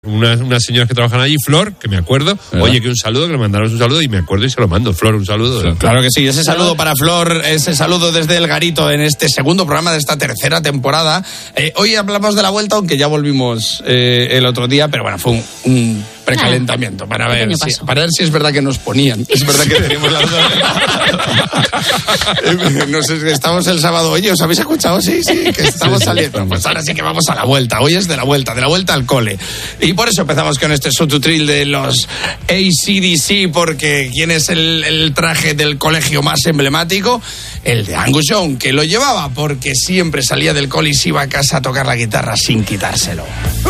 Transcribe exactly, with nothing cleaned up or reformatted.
Unas, unas señoras que trabajan allí, Flor, que me acuerdo, ¿verdad? Oye, que un saludo, que le mandaron un saludo y me acuerdo y se lo mando. Flor, un saludo. Sí, claro que sí, ese saludo para Flor, ese saludo desde el Garito en este segundo programa de esta tercera temporada. Eh, hoy hablamos de la vuelta, aunque ya volvimos eh, el otro día, pero bueno, fue un, un precalentamiento para ver, si, para ver si es verdad que nos ponían. Es verdad que teníamos las dos. No sé, estamos el sábado, oye, ¿os habéis escuchado? Sí, sí, que estamos sí, saliendo. Sí, pues ahora sí que vamos a la vuelta. Hoy es de la vuelta, de la vuelta al cole. Y por eso empezamos con este sotutril de los A C D C, porque ¿quién es el, el traje del colegio más emblemático? El de Angus Young, que lo llevaba porque siempre salía del cole y se iba a casa a tocar la guitarra sin quitárselo.